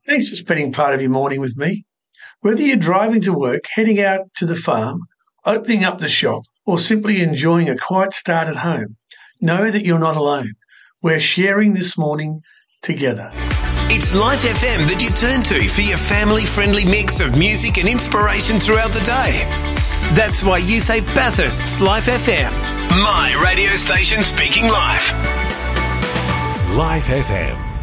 Thanks for spending part of your morning with me. Whether you're driving to work, heading out to the farm, opening up the shop, or simply enjoying a quiet start at home, know that you're not alone. We're sharing this morning together. It's Life FM that you turn to for your family-friendly mix of music and inspiration throughout the day. That's why you say Bathurst's Life FM. My radio station speaking life. Life FM.